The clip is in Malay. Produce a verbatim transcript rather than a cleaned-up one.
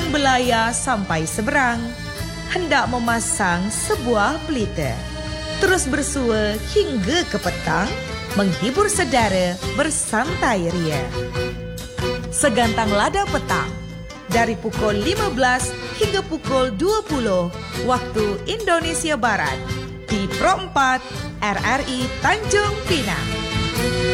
Belaya sampai seberang, hendak memasang sebuah pelita. Terus bersua hingga ke petang, menghibur saudara bersantai ria. Segantang Lada Petang, dari pukul lima belas hingga pukul dua puluh waktu Indonesia Barat di Pro empat R R I Tanjung Pinang.